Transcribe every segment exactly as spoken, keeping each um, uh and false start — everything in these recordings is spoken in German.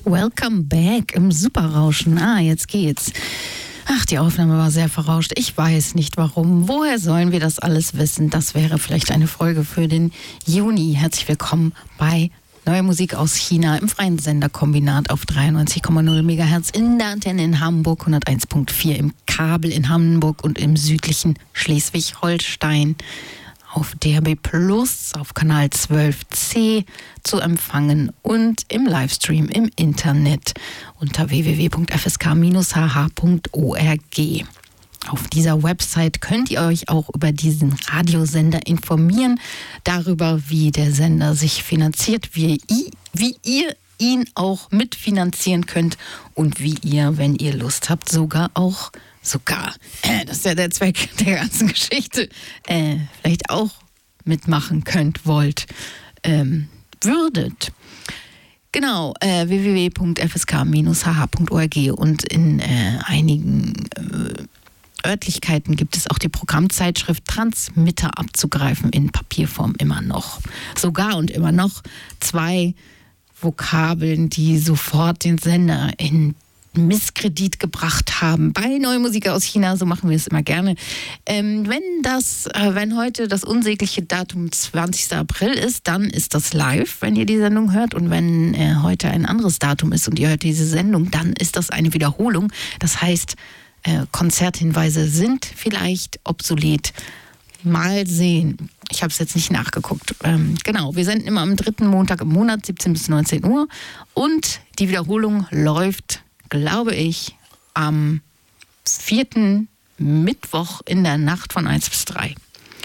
Welcome back im Superrauschen. Ah, jetzt geht's. Ach, die Aufnahme war sehr verrauscht. Ich weiß nicht warum. Woher sollen wir das alles wissen? Das wäre vielleicht eine Folge für den Juni. Herzlich willkommen bei Neue Musik aus China im freien Senderkombinat auf dreiundneunzig Komma null Megahertz in der Antenne in Hamburg, hunderteins Komma vier im Kabel in Hamburg und im südlichen Schleswig-Holstein. Auf D A B Plus, auf Kanal zwölf C zu empfangen und im Livestream im Internet unter w w w punkt f s k dash h h punkt org. Auf dieser Website könnt ihr euch auch über diesen Radiosender informieren, darüber, wie der Sender sich finanziert, wie, wie ihr ihn auch mitfinanzieren könnt und wie ihr, wenn ihr Lust habt, sogar auch Sogar, äh, das ist ja der Zweck der ganzen Geschichte, äh, vielleicht auch mitmachen könnt, wollt, ähm, würdet. Genau, äh, w w w punkt f s k dash h h punkt org und in äh, einigen äh, Örtlichkeiten gibt es auch die Programmzeitschrift Transmitter abzugreifen, in Papierform immer noch. Sogar und immer noch zwei Vokabeln, die sofort den Sender in Misskredit gebracht haben bei Neue Musik aus China, so machen wir es immer gerne. Ähm, wenn das, äh, wenn heute das unsägliche Datum zwanzigster April ist, dann ist das live, wenn ihr die Sendung hört. Und wenn äh, heute ein anderes Datum ist und ihr hört diese Sendung, dann ist das eine Wiederholung. Das heißt, äh, Konzerthinweise sind vielleicht obsolet. Mal sehen. Ich habe es jetzt nicht nachgeguckt. Ähm, genau, wir senden immer am dritten Montag im Monat, siebzehn bis neunzehn Uhr. Und die Wiederholung läuft, glaube ich, am vierten Mittwoch in der Nacht von eins bis drei.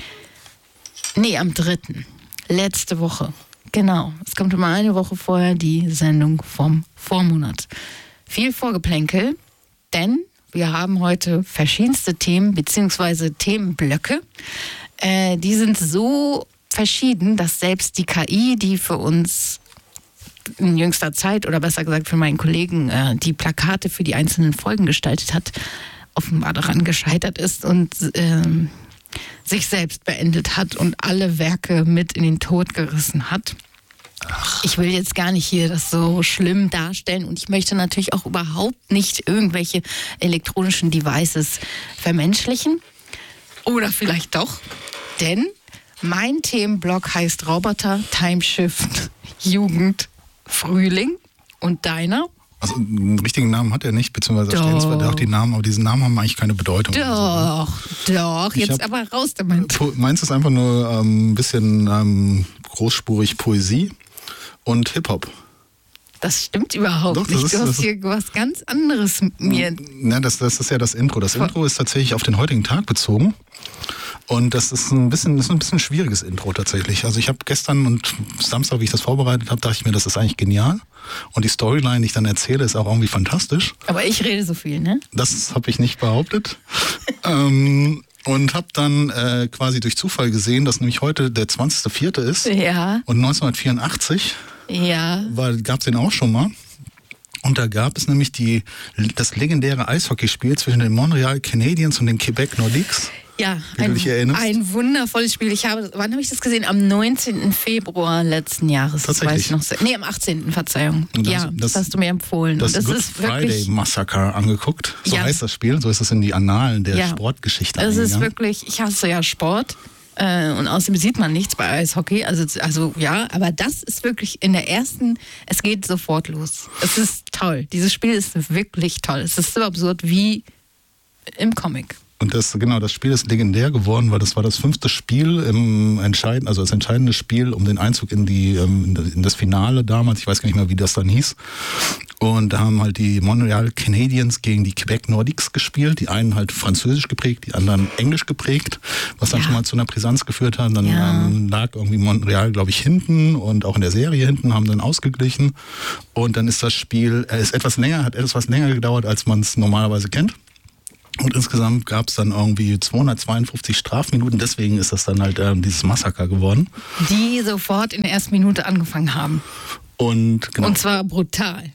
Nee, am dritten Letzte Woche. Genau. Es kommt immer eine Woche vorher die Sendung vom Vormonat. Viel Vorgeplänkel, denn wir haben heute verschiedenste Themen bzw. Themenblöcke. Äh, die sind so verschieden, dass selbst die K I, die für uns in jüngster Zeit, oder besser gesagt für meinen Kollegen, äh, die Plakate für die einzelnen Folgen gestaltet hat, offenbar daran gescheitert ist und ähm, sich selbst beendet hat und alle Werke mit in den Tod gerissen hat. Ich will jetzt gar nicht hier das so schlimm darstellen und ich möchte natürlich auch überhaupt nicht irgendwelche elektronischen Devices vermenschlichen. Oder vielleicht doch, denn mein Themenblock heißt Roboter, Timeshift, Jugend, Frühling. Und deiner? Also einen richtigen Namen hat er nicht, beziehungsweise stehen zwar auch die Namen, aber diese Namen haben eigentlich keine Bedeutung. Doch, so, ne? doch, ich jetzt hab, aber raus damit. Meins ist einfach nur ein ähm, bisschen ähm, großspurig Poesie und Hip-Hop. Das stimmt überhaupt Doch, nicht. Ist, du hast hier was ganz anderes mit mir. Ja, das, das ist ja das Intro. Das Intro ist tatsächlich auf den heutigen Tag bezogen. Und das ist ein bisschen, das ist ein bisschen schwieriges Intro tatsächlich. Also ich habe gestern und Samstag, wie ich das vorbereitet habe, dachte ich mir, das ist eigentlich genial. Und die Storyline, die ich dann erzähle, ist auch irgendwie fantastisch. Aber ich rede so viel, ne? Das habe ich nicht behauptet. ähm, und habe dann äh, quasi durch Zufall gesehen, dass nämlich heute der zwanzigster vierte ist. Ja. Und neunzehnhundertvierundachtzig ja. gab es den auch schon mal. Und da gab es nämlich die, das legendäre Eishockeyspiel zwischen den Montreal Canadiens und den Quebec Nordiques. Ja, wie ein, du dich erinnerst. Ein wundervolles Spiel. Ich habe, wann habe ich das gesehen? Am neunzehnten Februar letzten Jahres. Tatsächlich. Das weiß ich noch. Nee, am achtzehnten Verzeihung. Das, ja, das, das hast du mir empfohlen. Das, das Good ist Friday Massacre angeguckt. So ja. heißt das Spiel. So ist es in die Annalen der ja. Sportgeschichte. Es ist wirklich, ich hasse ja Sport. Äh, und außerdem sieht man nichts bei Eishockey. Also, also ja, aber das ist wirklich in der ersten, es geht sofort los. Es ist toll. Dieses Spiel ist wirklich toll. Es ist so absurd wie im Comic. Und das, genau, das Spiel ist legendär geworden, weil das war das fünfte Spiel im entscheidenden, also das entscheidende Spiel um den Einzug in die, in das Finale damals. Ich weiß gar nicht mehr, wie das dann hieß. Und da haben halt die Montreal Canadiens gegen die Quebec Nordiques gespielt. Die einen halt französisch geprägt, die anderen englisch geprägt, was dann ja. schon mal zu einer Brisanz geführt hat. Dann ja. ähm, lag irgendwie Montreal, glaube ich, hinten und auch in der Serie hinten, haben dann ausgeglichen. Und dann ist das Spiel, äh, ist etwas länger, hat etwas länger gedauert, als man es normalerweise kennt. Und insgesamt gab es dann irgendwie zweihundertzweiundfünfzig Strafminuten, deswegen ist das dann halt äh, dieses Massaker geworden. Die sofort in der ersten Minute angefangen haben. Und, genau. Und zwar brutal.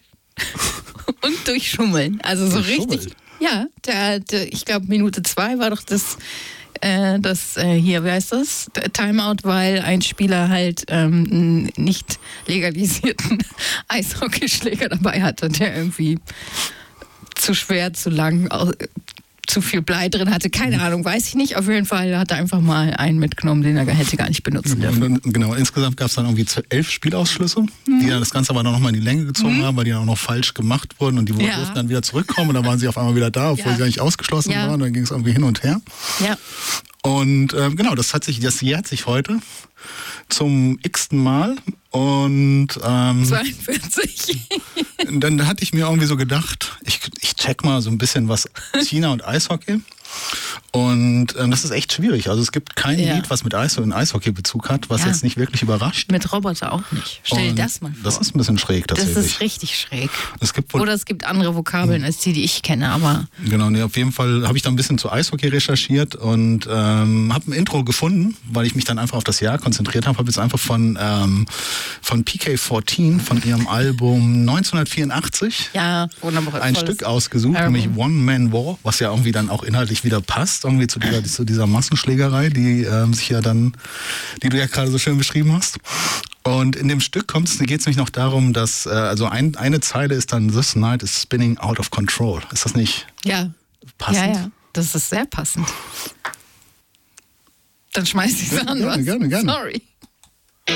Und durch Schummeln. Also so durch richtig. Schummeln. Ja, der, der, ich glaube Minute zwei war doch das äh, das äh, hier, wie heißt das? Timeout, weil ein Spieler halt ähm, einen nicht legalisierten Eishockeyschläger dabei hatte, der irgendwie zu schwer, zu lang, zu viel Blei drin hatte. Keine Ahnung, weiß ich nicht. Auf jeden Fall hat er einfach mal einen mitgenommen, den er hätte gar nicht benutzen dürfen. Und, genau, insgesamt gab es dann irgendwie elf Spielausschlüsse, mhm. die dann das Ganze aber noch mal in die Länge gezogen mhm. haben, weil die dann auch noch falsch gemacht wurden und die ja. durften dann wieder zurückkommen und dann waren sie auf einmal wieder da, obwohl ja. sie gar nicht ausgeschlossen ja. waren. Und dann ging es irgendwie hin und her. Ja. Und ähm, genau, das hat sich, das jährt sich heute zum x-ten Mal. Und ähm, zweiundvierzig. Dann hatte ich mir irgendwie so gedacht, ich, ich check mal so ein bisschen was China und Eishockey. Und ähm, das ist echt schwierig. Also es gibt kein ja. Lied, was mit Eis und Eishockey-Bezug hat, was ja. jetzt nicht wirklich überrascht. Mit Roboter auch nicht. Stell dir das mal vor. Das ist ein bisschen schräg tatsächlich. Das ist richtig schräg. Es gibt Oder es gibt andere Vokabeln als die, die ich kenne, aber... Genau, nee, auf jeden Fall habe ich da ein bisschen zu Eishockey recherchiert und ähm, habe ein Intro gefunden, weil ich mich dann einfach auf das Jahr konzentriert habe. Habe jetzt einfach von, ähm, von P K vierzehn, von ihrem Album neunzehnhundertvierundachtzig ja, wunderbar, ein Stück ausgesucht, Album. Nämlich One Man War, was ja irgendwie dann auch inhaltlich wieder passt, irgendwie zu dieser, zu dieser Massenschlägerei, die ähm, sich ja dann, die du ja gerade so schön beschrieben hast. Und in dem Stück geht es nämlich noch darum, dass, äh, also ein, eine Zeile ist dann, This night is spinning out of control. Ist das nicht ja. passend? Ja, ja, das ist sehr passend. Dann schmeiß ich es ja, an, gerne, was? Gerne, gerne. Sorry.